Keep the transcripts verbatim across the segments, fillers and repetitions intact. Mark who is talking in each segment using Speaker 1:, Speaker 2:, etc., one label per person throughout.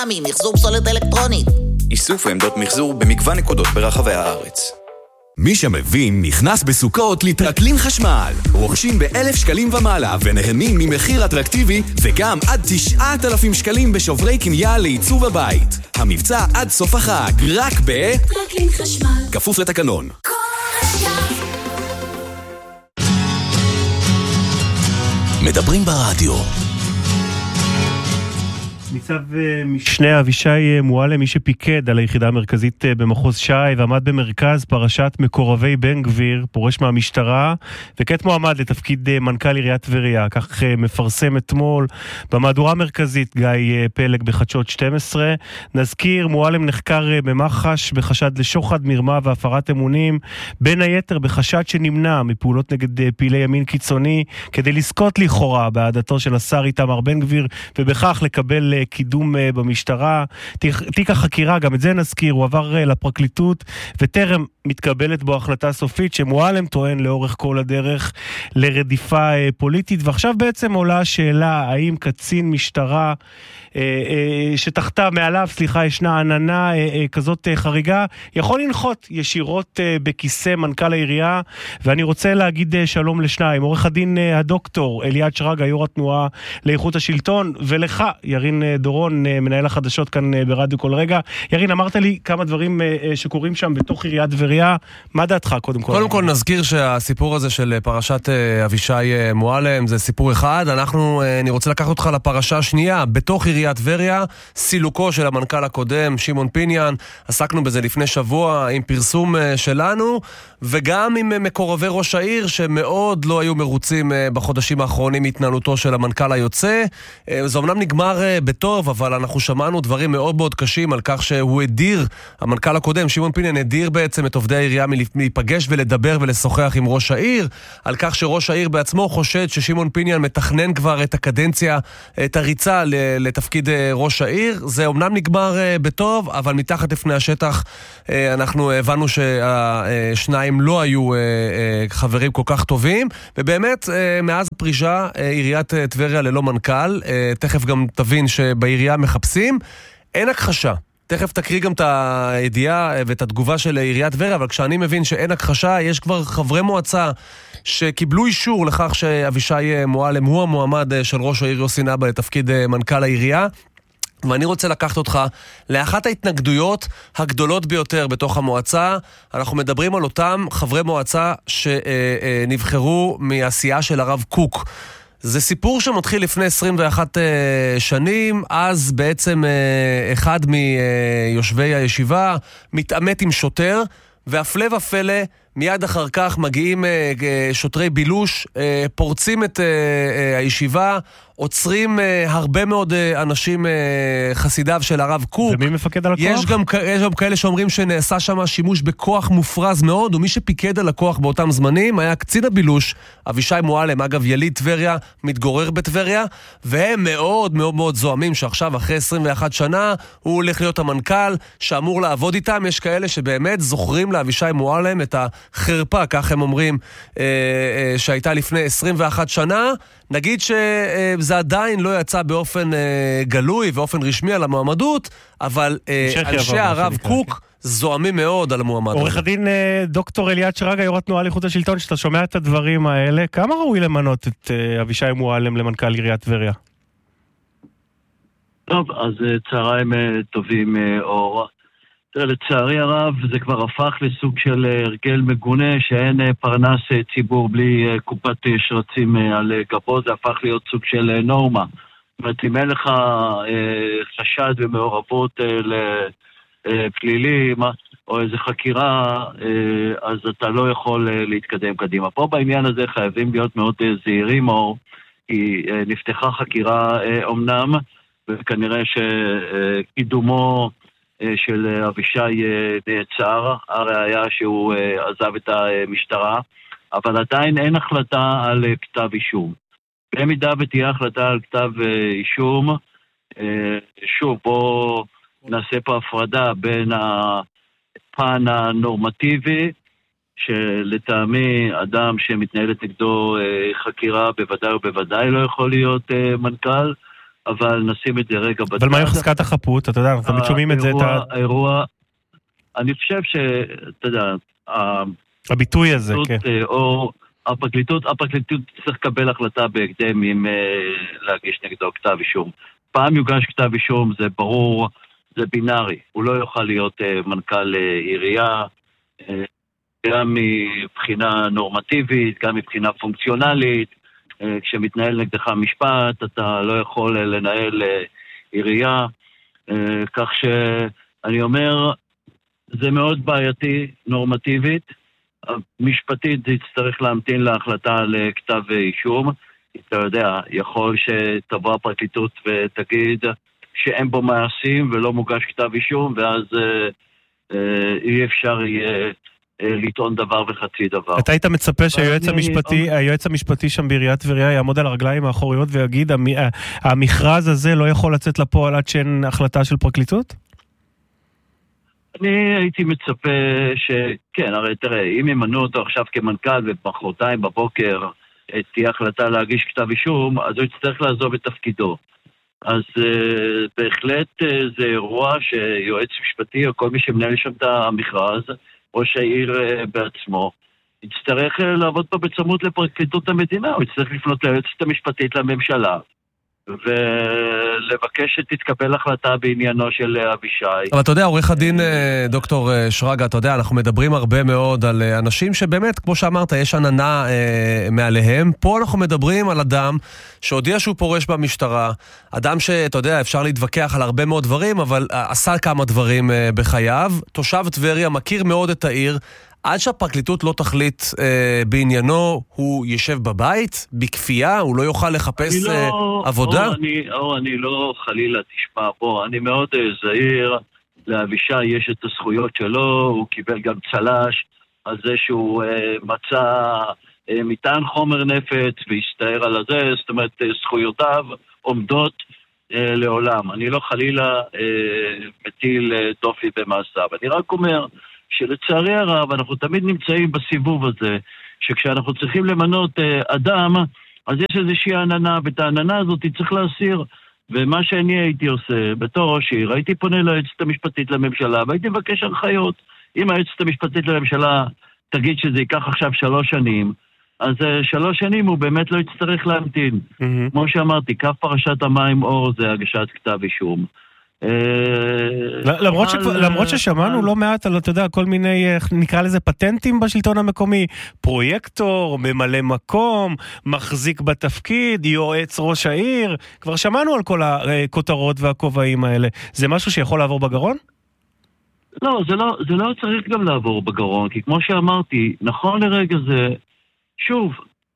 Speaker 1: מחזור פסולת אלקטרונית.
Speaker 2: איסוף ועמדות מחזור במגוון נקודות ברחבי הארץ.
Speaker 3: מי שמבין נכנס בסוכות לטרקלין חשמל. רוכשים באלף שקלים ומעלה ונהנים ממחיר אטרקטיבי וגם עד תשעת אלפים שקלים בשוברי קנייה לעיצוב הבית. המבצע עד סוף החג, רק ב...
Speaker 4: טרקלין חשמל.
Speaker 3: כפוף לתקנון.
Speaker 5: מדברים ברדיו.
Speaker 6: ניצב משנה אבישי מועלם, מי שפיקד על היחידה המרכזית במחוז ש"י ועמד במרכז פרשת מקורבי בן גביר, פורש מהמשטרה וכעת מועמד לתפקיד מנכ"ל עיריית טבריה. כך מפרסם אתמול במהדורה המרכזית גיא פלג בחדשות שתים עשרה. נזכיר, מועלם נחקר במח"ש בחשד לשוחד, מרמה והפרת אמונים, בין היתר בחשד שנמנע מפעולות נגד פעילי ימין קיצוני כדי לזכות לכאורה בעדתו של השר איתמר בן גביר ובכך לקבל קידום במשטרה. תיק החקירה, גם את זה נזכיר, הוא עבר לפרקליטות וטרם מתקבלת בו החלטה סופית, שמועלם טוען לאורך כל הדרך לרדיפה פוליטית. ועכשיו בעצם עולה השאלה האם קצין משטרה שתחתה מעליו, סליחה, ישנה עננה כזאת חריגה, יכול לנחות ישירות בכיסא מנכ"ל העירייה. ואני רוצה להגיד שלום לשניים, עורך הדין הדוקטור אליעד שרגא, יו"ר התנועה לאיכות השלטון, ולך ירין דורון, מנהל החדשות כאן ברדיו כל רגע. ירין, אמרת לי כמה דברים שקורים שם בתוך עיריית טבריה, מה דעתך קודם כל?
Speaker 7: קודם כל נזכיר שהסיפור הזה של פרשת אבישי מועלם זה סיפור אחד. אנחנו, אני רוצה לקחת אותך לפרשה השנייה, בתוך עיריית טבריה, סילוקו של המנכ"ל הקודם שמעון פיניאן. עסקנו בזה לפני שבוע עם פרסום שלנו, וגם עם מקורבי ראש העיר שמאוד לא היו מרוצים בחודשים האחרונים התנהלותו של המנכ"ל היוצא. זה אומנם נגמר בטוב, אבל אנחנו שמענו דברים מאוד מאוד קשים על כך שהוא הדיר, המנכ"ל הקודם שמעון פיניאן הדיר בעצם את עובדי העירייה מלהיפגש ולדבר ולשוחח עם ראש העיר, על כך שראש העיר בעצמו חושד ששמעון פיניאן מתכנן כבר את הקדנציה, את הריצה לתפקיד ראש העיר. זה אומנם נגמר בטוב, אבל מתחת לפני השטח אנחנו הבנו שהשניים לא היו חברים כל כך טובים, ובאמת מאז הפרישה עיריית טבריה ללא מנכ"ל, תכף גם תבין שבעירייה מחפשים, אין הכחשה. תכף תקריא גם את הידיעה ואת התגובה של עיריית טבריה, אבל כשאני מבין שאין הכחשה, יש כבר חברי מועצה שקיבלו אישור לכך שאבישי מועלם הוא המועמד של ראש העיר יוסי נבעה לתפקיד מנכ"ל העירייה. ואני רוצה לקחת אותך לאחת ההתנגדויות הגדולות ביותר בתוך המועצה. אנחנו מדברים על אותם חברי מועצה שנבחרו מעשייה של הרב קוק. זה סיפור שמתחיל לפני עשרים ואחת שנים. אז בעצם אחד מיושבי הישיבה מתעמת עם שוטר, והפלא ופלא מיד אחר כך מגיעים שוטרי בילוש, פורצים את הישיבה, עוצרים הרבה מאוד אנשים חסידיו של הרב קוק.
Speaker 6: ומי מפקד על הכוח?
Speaker 7: יש גם, יש גם כאלה שאומרים שנעשה שם שימוש בכוח מופרז מאוד, ומי שפיקד על הכוח באותם זמנים היה קצין הבילוש אבישי מועלם, אגב יליד טבריה, מתגורר בטבריה, והם מאוד מאוד מאוד זוהמים שעכשיו אחרי עשרים ואחת שנה הוא הולך להיות המנכ"ל שאמור לעבוד איתם. יש כאלה שבאמת זוכרים לאבישי מועלם את החרפה, כך הם אומרים, שהייתה לפני עשרים ואחת שנה. נגיד שזה עדיין לא יצא באופן גלוי ואופן רשמי על המועמדות, אבל אנשי הרב קוק זוהמים מאוד על המועמד.
Speaker 6: עורך הדין דוקטור אליעד שרגא, יו"ר התנועה לאיכות השלטון, שאתה שומע את הדברים האלה, כמה ראוי למנות את אבישי מועלם למנכ"ל עיריית טבריה?
Speaker 8: טוב, אז צהריים טובים אור. לצערי הרב זה כבר הפך לסוג של הרגל מגונה, שאין פרנס ציבור בלי קופת שרצים על גבו. זה הפך להיות סוג של נורמה. זאת אומרת, אם אין לך חשד ומעורבות לפלילי או איזו חקירה, אז אתה לא יכול להתקדם קדימה. פה בעניין הזה חייבים להיות מאוד זהירים, או כי נפתחה חקירה אומנם, וכנראה שקידומו של אבישי נעצר, הראיה שהוא עזב את המשטרה, אבל עדיין אין החלטה על כתב אישום. במידה ותהיה החלטה על כתב אישום, שוב, בוא נעשה פה הפרדה בין הפן הנורמטיבי, שלטעמי אדם שמתנהלת נגדו חקירה בוודאי ובוודאי לא יכול להיות מנכ"ל, אבל נשים את זה רגע בצד.
Speaker 6: אבל מה עם חזקת החפות? אתה יודע, אנחנו תמיד שומעים את זה.
Speaker 8: האירוע, אני חושב ש... אתה יודע,
Speaker 6: הביטוי הזה, כן.
Speaker 8: או הפרקליטות, הפרקליטות צריך לקבל החלטה בהקדם אם להגיש נגדו כתב אישום. פעם יוגש כתב אישום, זה ברור, זה בינארי. הוא לא יוכל להיות מנכ"ל עירייה, גם מבחינה נורמטיבית, גם מבחינה פונקציונלית. כשמתנהל נגדך משפט, אתה לא יכול לנהל עירייה. כך שאני אומר, זה מאוד בעייתי, נורמטיבית. משפטית זה יצטרך להמתין להחלטה לכתב אישום. אתה יודע, יכול שתבוא הפרקליטות ותגיד שאין בו מעשים ולא מוגש כתב אישום, ואז אה, אה, אי אפשר יהיה אה, לטעון דבר וחצי דבר. אתה
Speaker 6: היית מצפה שהיועץ המשפטי, אני... היועץ המשפטי שם בעיריית טבריה יעמוד על הרגליים האחוריות ויגיד, המכרז הזה לא יכול לצאת לפועל עד שאין החלטה של פרקליטות?
Speaker 8: אני הייתי מצפה שכן, הרי תראה, אם ימנו אותו עכשיו כמנכ"ל ובחרתיים בבוקר תהיה החלטה להגיש כתב אישום, אז הוא יצטרך לעזוב את תפקידו. אז uh, בהחלט uh, זה אירוע שיועץ משפטי או כל מי שמנהל שם את המכרז, ראש העיר uh, בעצמו, יצטרך uh, לעבוד פה בצמוד לפרקליטות המדינה, הוא יצטרך לפנות ליועצת המשפטית לממשלה, ולבקש שתתקבל החלטה בעניינו של אבישי.
Speaker 7: אבל אתה יודע, עורך הדין דוקטור שרגא, אתה יודע, אנחנו מדברים הרבה מאוד על אנשים שבאמת, כמו שאמרת, יש עננה אה, מעליהם. פה אנחנו מדברים על אדם שהודיע שהוא פורש במשטרה, אדם שאתה יודע, אפשר להתווכח על הרבה מאוד דברים, אבל עשה כמה דברים אה, בחייו. תושב טבריה, מכיר מאוד את העיר, עד שהפרקליטות לא תחליט אה, בעניינו, הוא ישב בבית, בכפייה, הוא לא יוכל לחפש לא, אה, עבודה?
Speaker 8: או אני, או אני לא חלילה תשמע פה, אני מאוד אה, זהיר, לאבישי יש את הזכויות שלו, הוא קיבל גם צלש על זה שהוא אה, מצא אה, מטען חומר נפץ והסתער על הזה, זאת אומרת אה, זכויותיו עומדות אה, לעולם. אני לא חלילה אה, מטיל אה, דופי במעשיו, אני רק אומר שלצערי הרב אנחנו תמיד נמצאים בסיבוב הזה, שכשאנחנו צריכים למנות אה, אדם, אז יש איזושהי עננה, ואת העננה הזאת צריך להסיר. ומה שאני הייתי עושה בתור ראש עיר, הייתי פונה ליועצת המשפטית לממשלה, והייתי מבקש הנחיות. אם היועצת המשפטית לממשלה תגיד שזה ייקח עכשיו שלוש שנים, אז uh, שלוש שנים הוא באמת לא יצטרך להמתין. Mm-hmm. כמו שאמרתי, קו פרשת המים אור זה הגשת כתב אישום.
Speaker 6: למרות, ש... למרות ששמענו לא מעט על, אתה יודע, כל מיני, נקרא לזה פטנטים בשלטון המקומי, פרויקטור, ממלא מקום, מחזיק בתפקיד, יועץ ראש העיר, כבר שמענו על כל הכותרות והכובעים האלה. זה משהו שיכול לעבור בגרון?
Speaker 8: לא, זה לא, זה לא צריך גם לעבור בגרון, כי כמו שאמרתי, נכון לרגע זה, שוב,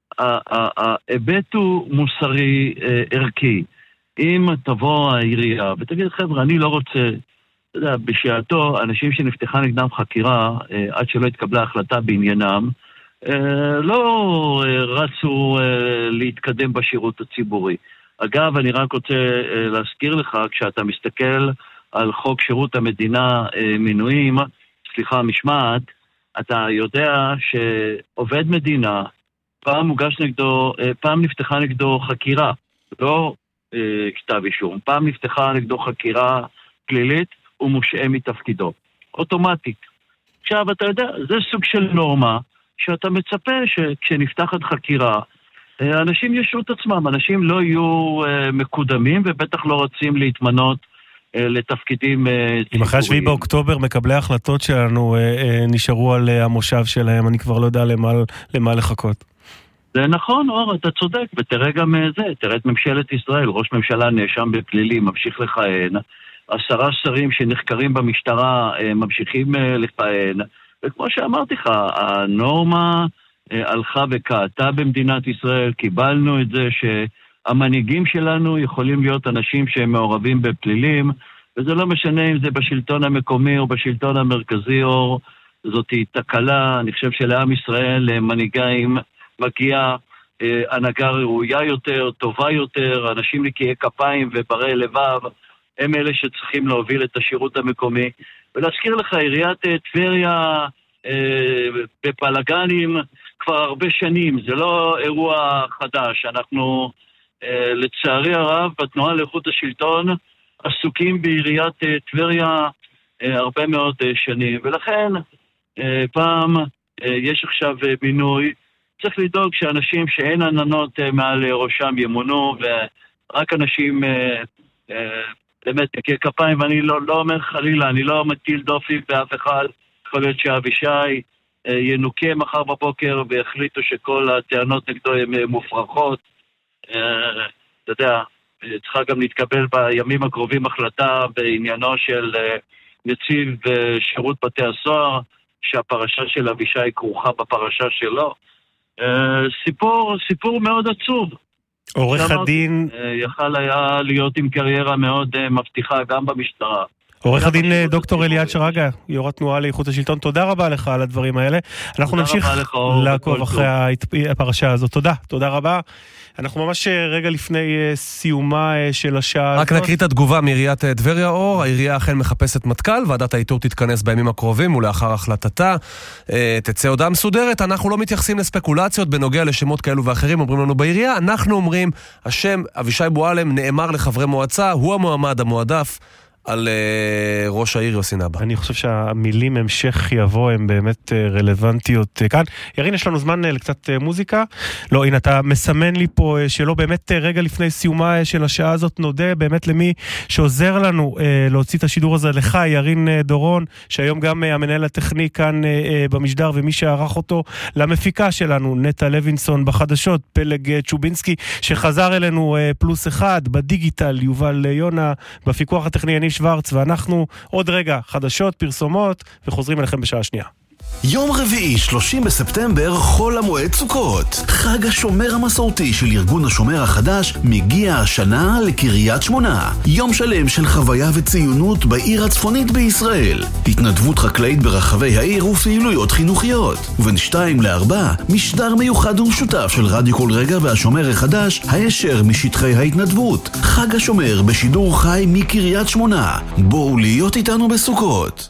Speaker 8: ההיבט הוא מוסרי, ערכי. אם תבוא העירייה ותגיד, חבר'ה, אני לא רוצה, אתה יודע, בשעתו, אנשים שנפתחה נגדם חקירה, אה, עד שלא התקבלה החלטה בעניינם, אה, לא אה, רצו אה, להתקדם בשירות הציבורי. אגב, אני רק רוצה אה, להזכיר לך, כשאתה מסתכל על חוק שירות המדינה אה, מינויים, סליחה, משמעת, אתה יודע שעובד מדינה, פעם מוגש נגדו, אה, פעם נפתחה נגדו חקירה, לא כתב אישום. פעם נפתחה נגדו חקירה פלילית, הוא מושעה מתפקידו. אוטומטית. עכשיו, אתה יודע, זה סוג של נורמה, שאתה מצפה שכשנפתחת חקירה, אנשים ישרו את עצמם, אנשים לא יהיו מקודמים, ובטח לא רוצים להתמנות לתפקידים ציבוריים.
Speaker 6: אם אחרי השביעי באוקטובר מקבלי ההחלטות שלנו נשארו על המושב שלהם, אני כבר לא יודע למה, למה לחכות.
Speaker 8: זה נכון, אור, אתה צודק, ותראה גם זה, תראה את ממשלת ישראל, ראש ממשלה נאשם בפלילים, ממשיך לכהן, עשרה שרים שנחקרים במשטרה ממשיכים לכהן, וכמו שאמרתי לך, הנורמה הלכה וקעתה במדינת ישראל, קיבלנו את זה שהמנהיגים שלנו יכולים להיות אנשים שהם מעורבים בפלילים, וזה לא משנה אם זה בשלטון המקומי או בשלטון המרכזי, אור, זאת תקלה, אני חושב שלעם ישראל מנהיגים מגיעה אה, הנהגה ראויה יותר, טובה יותר, אנשים נקיי כפיים וברי לבב, הם אלה שצריכים להוביל את השירות המקומי. ולהזכיר לך, עיריית טבריה אה, בפלגנים כבר הרבה שנים, זה לא אירוע חדש, אנחנו לצערי הרב, בתנועה לאיכות השלטון, עסוקים בעיריית טבריה הרבה מאוד שנים, ולכן פעם יש עכשיו בינוי, צריך לדאוג שאנשים שאין עננות מעל ראשם ימונו, ורק אנשים באמת נקי כפיים, ואני לא, לא אומר חלילה, אני לא מטיל דופי באף אחד, יכול להיות שאבישי ינוקה מחר בבוקר והחליטו שכל הטענות נגדו הן מופרכות. אתה יודע, צריכה גם להתקבל בימים הקרובים החלטה בעניינו של נציב שירות בתי הסוהר, שהפרשה של אבישי כרוכה בפרשה שלו. סיפור, סיפור מאוד עצוב.
Speaker 6: עורך הדין...
Speaker 8: יכל היה להיות עם קריירה מאוד מבטיחה גם במשטרה.
Speaker 6: עורך הדין דוקטור אליעד שרגא, יו"ר התנועה לאיכות השלטון, תודה רבה לך על הדברים האלה. אנחנו נמשיך לעקוב אחרי הפרשה הזאת. תודה, תודה רבה. אנחנו ממש רגע לפני סיומה של השעה.
Speaker 7: רק נקריא את התגובה מעיריית טבריה אור. העירייה אכן מחפשת מטכ"ל, ועדת האיתור תתכנס בימים הקרובים ולאחר החלטתה תצא הודעה מסודרת. אנחנו לא מתייחסים לספקולציות בנוגע לשמות כאלו ואחרים, אומרים לנו בעירייה. אנחנו אומרים, השם אבישי מועלם נאמר לחברי מועצה, הוא המועמד המועדף על uh, ראש העיר יוסי נבעה.
Speaker 6: אני חושב שהמילים המשך יבוא הן באמת uh, רלוונטיות uh, כאן. ירין, יש לנו זמן uh, לקצת uh, מוזיקה? לא, הנה, אתה מסמן לי פה uh, שלא באמת uh, רגע לפני סיומה uh, של השעה הזאת נודה באמת למי שעוזר לנו uh, להוציא את השידור הזה לך, ירין uh, דורון, שהיום גם uh, המנהל הטכני כאן uh, uh, במשדר, ומי שערך אותו למפיקה שלנו, נטה לוינסון בחדשות, פלג uh, צ'ובינסקי, שחזר אלינו uh, פלוס אחד, בדיגיטל, יובל uh, יונה, בפיקוח הטכני, אני שוורץ, ואנחנו עוד רגע חדשות, פרסומות, וחוזרים אליכם בשעה שנייה.
Speaker 5: יום רביעי, שלושים בספטמבר, חול המועד סוכות. חג השומר המסורתי של ארגון השומר החדש מגיע השנה לקריית שמונה. יום שלם של חוויה וציונות בעיר הצפונית בישראל. התנדבות חקלאית ברחבי העיר ופעילויות חינוכיות. ובין שתיים לארבע, משדר מיוחד ומשותף של רדיו כל רגע והשומר החדש, הישר משטחי ההתנדבות. חג השומר בשידור חי מקריית שמונה. בואו להיות איתנו בסוכות.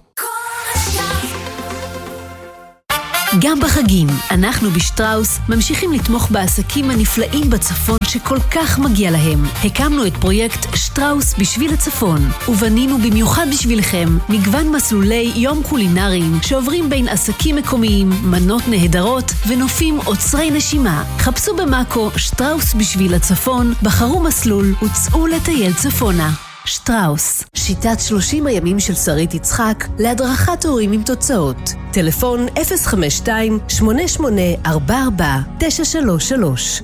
Speaker 4: גם בחגים, אנחנו בשטראוס ממשיכים לתמוך בעסקים הנפלאים בצפון שכל כך מגיע להם. הקמנו את פרויקט שטראוס בשביל הצפון, ובנינו במיוחד בשבילכם מגוון מסלולי יום קולינריים שעוברים בין עסקים מקומיים, מנות נהדרות ונופים עוצרי נשימה. חפשו במאקו שטראוס בשביל הצפון, בחרו מסלול וצאו לטייל צפונה. שטראוס, שיטת שלושים הימים של שרית יצחק להדרכת הורים עם תוצאות. טלפון אפס חמש שתיים שמונה שמונה ארבע ארבע תשע שלוש שלוש.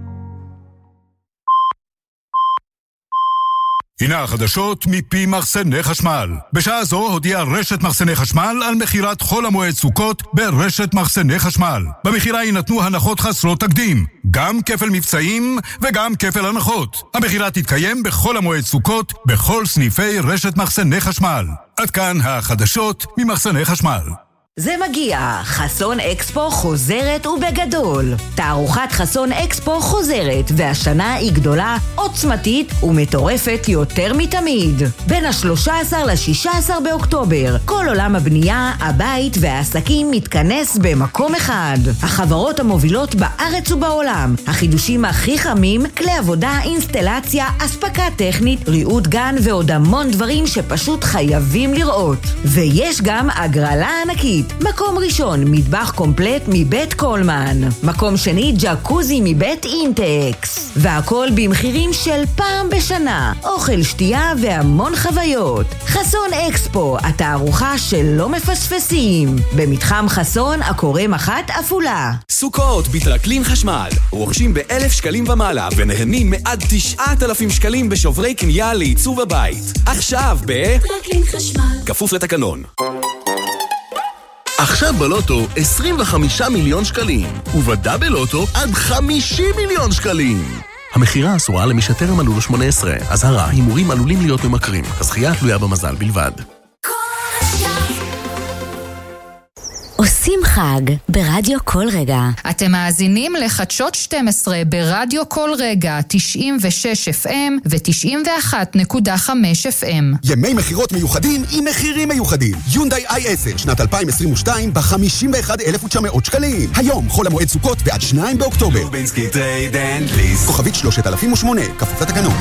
Speaker 9: הנה החדשות מפי מחסני חשמל. בשעה זו הודיעה רשת מחסני חשמל על מחירת חול המועד סוכות ברשת מחסני חשמל. במחירה יינתנו הנחות חסרות תקדים, גם כפל מבצעים וגם כפל הנחות. המחירה תתקיים בכל המועד סוכות בכל סניפי רשת מחסני חשמל. עד כאן החדשות ממחסני חשמל.
Speaker 10: זה מגיע, חסון אקספו חוזרת ובגדול. תערוכת חסון אקספו חוזרת, והשנה היא גדולה, עוצמתית ומטורפת יותר מתמיד. בין ה-שלושה עשר ל-שישה עשר באוקטובר, כל עולם הבנייה, הבית והעסקים מתכנס במקום אחד. החברות המובילות בארץ ובעולם, החידושים הכי חמים, כלי עבודה, אינסטלציה, אספקה טכנית, ריהוט גן ועוד המון דברים שפשוט חייבים לראות. ויש גם הגרלה ענקית. מקום ראשון, מטבח קומפלט מבית קולמן. מקום שני, ג'קוזי מבית אינטקס. והכל במחירים של פעם בשנה. אוכל, שתייה והמון חוויות. חסון אקספו, התערוכה שלא מפספסים. במתחם חסון, הקורא מחת אפולה.
Speaker 3: סוכות בטרקלין חשמל. רוכשים באלף שקלים ומעלה ונהנים מעד תשעת אלפים שקלים בשוברי קנייה לעיצוב הבית. עכשיו ב... טרקלין חשמל. כפוף לתקנון.
Speaker 5: עכשיו בלוטו עשרים וחמישה מיליון שקלים, ובדאבל לוטו עד חמישים מיליון שקלים. המחירה אסורה למי שטרם מלאו לו שמונה עשרה. אזהרה, הימורים עלולים להיות ממכרים. הזכייה תלויה במזל בלבד.
Speaker 4: עושים חוגגים חג ברדיו כל רגע.
Speaker 11: אתם מאזינים לחדשות שתים עשרה ברדיו כל רגע, תשעים ושש אף אם ו-תשעים ואחת נקודה חמש אף אם.
Speaker 12: ימי מחירות מיוחדים עם מחירים מיוחדים. יונדאי איי עשר שנת אלפיים עשרים ושתיים ב-חמישים ואחד אלף ותשע מאות שקלים. היום חול המועד סוכות ועד שניים באוקטובר.
Speaker 3: לובינסקי טרייד אנד ליס.
Speaker 12: כוכבית שלושת אלפים ושמונה, כפוף לתקנון.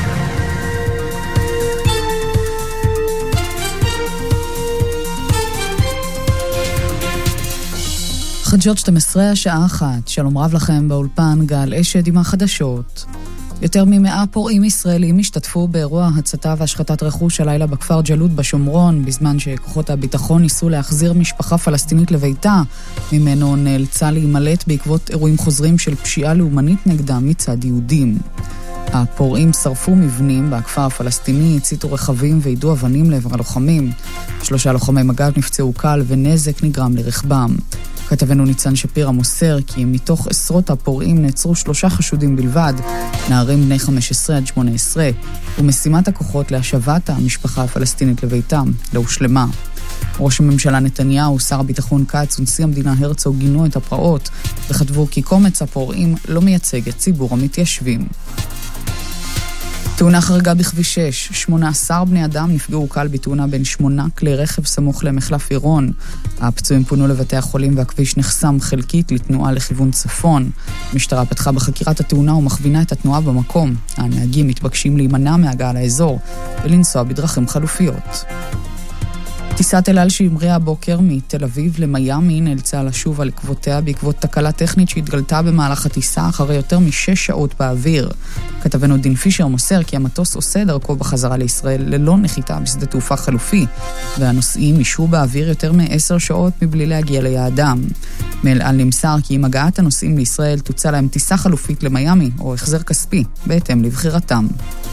Speaker 13: חדשות שתים עשרה, השעה אחת. שלום רב לכם באולפן, גל אשד עם החדשות. יותר ממאה פורעים ישראלים השתתפו באירוע הצתה והשחתת רכוש הלילה בכפר ג'לוד בשומרון, בזמן שכוחות הביטחון ניסו להחזיר משפחה פלסטינית לביתה, ממנו נאלצה להימלט בעקבות אירועים חוזרים של פשיעה לאומנית נגדם מצד יהודים. הפורעים שרפו מבנים בכפר הפלסטיני, הציתו רכבים ועידו אבנים לעבר הלוחמים. שלושה לוחמי מג"ב נפצעו קל ונזק נגרם לרכבם. כתבנו ניצן שפירא מוסר כי מתוך עשרות הפורעים נעצרו שלושה חשודים בלבד, נערים בני חמש עשרה עד שמונה עשרה, ומשימת הכוחות להשבת המשפחה הפלסטינית לביתם לא הושלמה. ראש הממשלה נתניהו, שר הביטחון כץ ונשיא המדינה הרצוג גינו את הפרעות, וכתבו כי קומץ הפורעים לא מייצג את ציבור המתיישבים. תאונה חריגה בכביש שש, שמונה עשר בני אדם נפגעו קל בתאונה בין שמונה כלי רכב סמוך למחלף עירון. הפצועים פונו לבתי החולים והכביש נחסם חלקית לתנועה לכיוון צפון. המשטרה פתחה בחקירת התאונה ומכווינה את התנועה במקום. הנהגים מתבקשים להימנע מהגעה לאזור ולנסוע בדרכים חלופיות. טיסת אל על שהמריאה הבוקר מתל אביב למיימי נאלצה לשוב על עקבותיה בעקבות תקלה טכנית שהתגלתה במהלך הטיסה אחרי יותר משש שעות באוויר. כתבנו דין פישר מוסר כי המטוס עושה דרכו בחזרה לישראל ללא נחיתה בשדה תעופה חלופי, והנוסעים ישהו באוויר יותר מעשר שעות מבלי להגיע ליעדם. מאל על נמסר כי עם הגעת הנוסעים לישראל תוצא להם טיסה חלופית למיימי או החזר כספי בהתאם לבחירתם.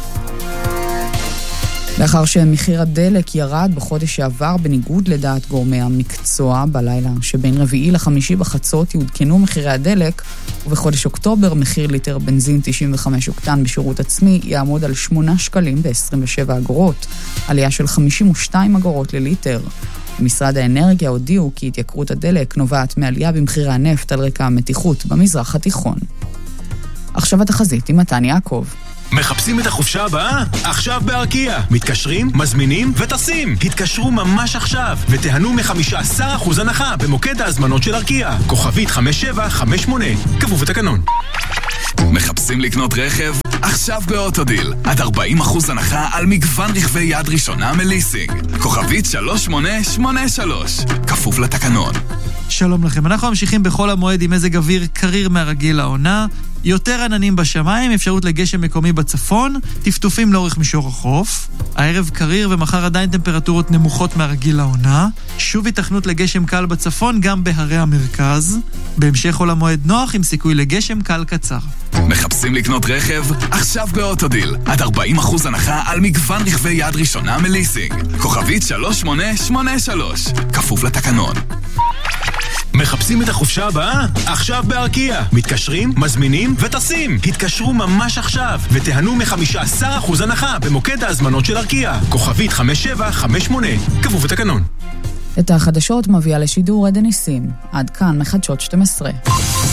Speaker 13: לאחר שמחיר הדלק ירד בחודש שעבר בניגוד לדעת גורמי המקצוע, בלילה שבין רביעי לחמישי בחצות יעודכנו מחירי הדלק, ובחודש אוקטובר מחיר ליטר בנזין תשעים וחמש אוקטן בשירות עצמי יעמוד על שמונה שקלים ו-עשרים ושבע אגורות, עלייה של חמישים ושתיים אגורות לליטר. במשרד האנרגיה הודיעו כי התייקרות הדלק נובעת מעלייה במחירי הנפט על רקע המתיחות במזרח התיכון. עכשיו התחזית עם מתן יעקב.
Speaker 14: מחפשים את החופשה הבאה? עכשיו בארקיע. מתקשרים, מזמינים וטסים. התקשרו ממש עכשיו ותיהנו מ-חמישה עשר אחוז הנחה במוקד ההזמנות של ארקיע. כוכבית חמש שבע חמש שמונה. כפוף לתקנון.
Speaker 3: מחפשים לקנות רכב? עכשיו באוטודיל. עד ארבעים אחוז הנחה על מגוון רכבי יד ראשונה מליסינג. כוכבית שלוש שמונה שמונה שלוש. כפוף לתקנון.
Speaker 15: שלום לכם, אנחנו ממשיכים בכל המועד עם מזג אוויר קריר מהרגיל לעונה, יותר עננים בשמיים, אפשרות לגשם מקומי בצפון, טפטופים לאורך מישור החוף, הערב קריר ומחר עדיין טמפרטורות נמוכות מהרגיל לעונה, שוב התכנות לגשם קל בצפון גם בהרי המרכז, בהמשך כל המועד נוח עם סיכוי לגשם קל קצר.
Speaker 3: מחפשים לקנות רכב? עכשיו באוטודיל. עד ארבעים אחוז הנחה על מגוון רכבי יד ראשונה מליסינג. כוכבית שלוש שמונה שמונה שלוש. כפוף לתקנון.
Speaker 14: מחפשים את החופשה הבאה? עכשיו בארקיע. מתקשרים, מזמינים וטסים. התקשרו ממש עכשיו ותיהנו מ-חמישה עשר אחוז הנחה במוקד ההזמנות של ארקיע. כוכבית חמש שבע חמש שמונה. כפוף לתקנון.
Speaker 13: את החדשות מביאה לשידור עדן ניסים. עד כאן מחדשות שתים עשרה.